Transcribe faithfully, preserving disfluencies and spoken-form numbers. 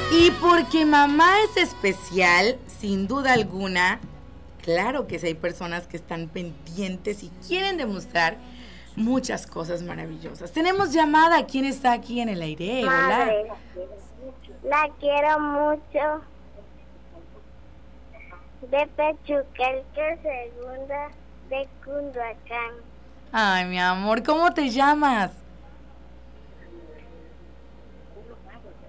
Y porque mamá es especial, sin duda alguna, claro que sí hay personas que están pendientes y quieren demostrar muchas cosas maravillosas. Tenemos llamada. ¿Quién está aquí en el aire? Hola. Madre, la quiero mucho. De Pechuquelque, segunda de Cunduacán. Ay, mi amor, ¿cómo te llamas?